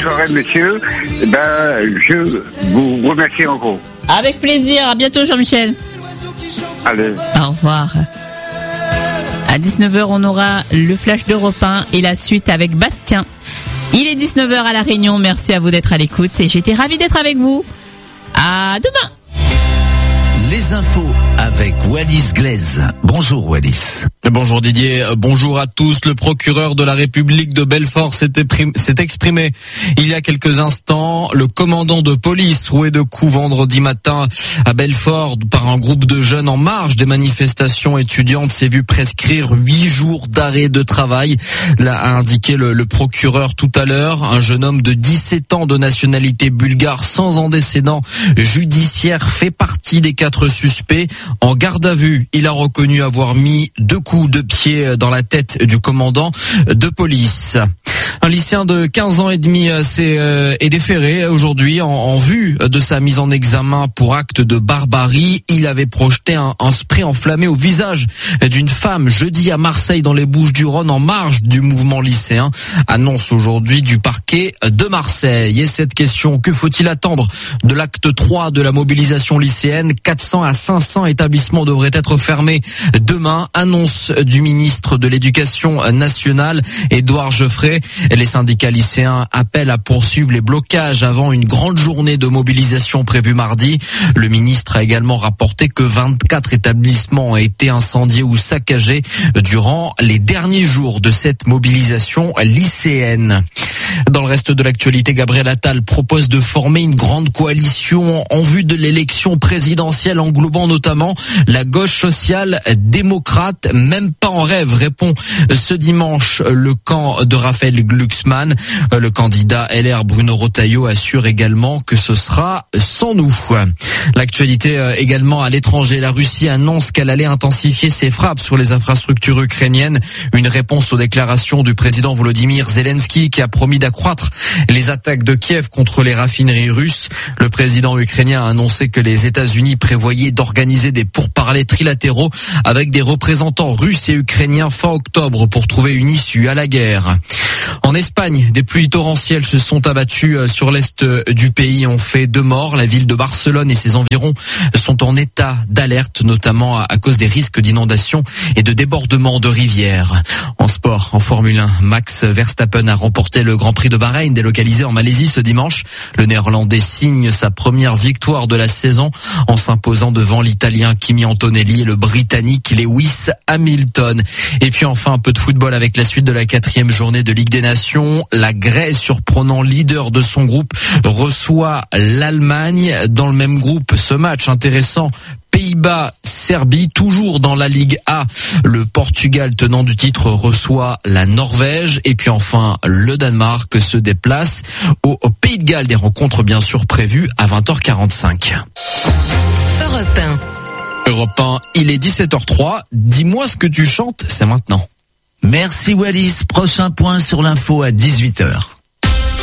soirée, monsieur. Je vous remercie encore. Avec plaisir. À bientôt, Jean-Michel. Allez. Au revoir. À 19h, on aura le flash d'Europe 1 et la suite avec Bastien. Il est 19h à La Réunion. Merci à vous d'être à l'écoute et j'étais ravie d'être avec vous. À demain. Les infos avec Wallis Glaise. Bonjour Wallis. Bonjour Didier, bonjour à tous. Le procureur de la République de Belfort s'est exprimé il y a quelques instants. Le commandant de police roué de coups vendredi matin à Belfort par un groupe de jeunes en marge des manifestations étudiantes s'est vu prescrire 8 jours d'arrêt de travail. L'a indiqué le procureur tout à l'heure. Un jeune homme de 17 ans de nationalité bulgare sans antécédent judiciaire fait partie des 4 suspects. En garde à vue, il a reconnu avoir mis 2 coups de pied dans la tête du commandant de police. Un lycéen de 15 ans et demi est déféré aujourd'hui en vue de sa mise en examen pour acte de barbarie. Il avait projeté un spray enflammé au visage d'une femme jeudi à Marseille dans les Bouches-du-Rhône en marge du mouvement lycéen. Annonce aujourd'hui du parquet de Marseille. Et cette question, que faut-il attendre de l'acte 3 de la mobilisation lycéenne? 400 à 500 établissements devraient être fermés demain. Annonce du ministre de l'Éducation nationale, Édouard Geoffrey. Les syndicats lycéens appellent à poursuivre les blocages avant une grande journée de mobilisation prévue mardi. Le ministre a également rapporté que 24 établissements ont été incendiés ou saccagés durant les derniers jours de cette mobilisation lycéenne. Dans le reste de l'actualité, Gabriel Attal propose de former une grande coalition en vue de l'élection présidentielle englobant notamment la gauche sociale démocrate. Même pas en rêve, répond ce dimanche le camp de Raphaël Glucksmann. Le candidat LR Bruno Retailleau assure également que ce sera sans nous. L'actualité également à l'étranger. La Russie annonce qu'elle allait intensifier ses frappes sur les infrastructures ukrainiennes. Une réponse aux déclarations du président Volodymyr Zelensky qui a promis d'accroître les attaques de Kiev contre les raffineries russes. Le président ukrainien a annoncé que les États-Unis prévoyaient d'organiser des pourparlers trilatéraux avec des représentants russes et ukrainiens fin octobre pour trouver une issue à la guerre. En Espagne, des pluies torrentielles se sont abattues sur l'est du pays, ont fait 2 morts. La ville de Barcelone et ses environs sont en état d'alerte, notamment à cause des risques d'inondation et de débordement de rivières. En sport, en Formule 1, Max Verstappen a remporté le Grand Prix de Bahreïn, délocalisé en Malaisie ce dimanche. Le Néerlandais signe sa première victoire de la saison en s'imposant devant l'Italien Kimi Antonelli et le Britannique Lewis Hamilton. Et puis enfin, un peu de football avec la suite de la 4e journée de Ligue des Nations. La Grèce, surprenant leader de son groupe, reçoit l'Allemagne. Dans le même groupe, ce match intéressant, Pays-Bas, Serbie, toujours dans la Ligue A. Le Portugal, tenant du titre, reçoit la Norvège. Et puis enfin, le Danemark se déplace au Pays de Galles. Des rencontres bien sûr prévues à 20h45. Europe 1. Europe 1, il est 17h03. Dis-moi ce que tu chantes, c'est maintenant. Merci Wallis. Prochain point sur l'info à 18h.